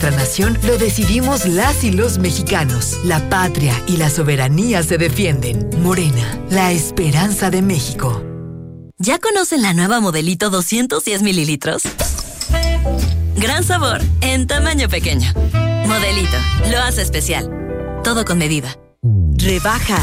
nuestra nación lo decidimos las y los mexicanos. La patria y la soberanía se defienden. Morena, la esperanza de México. ¿Ya conocen la nueva Modelito 210 mililitros? Gran sabor, en tamaño pequeño. Modelito, lo hace especial. Todo con medida. Rebaja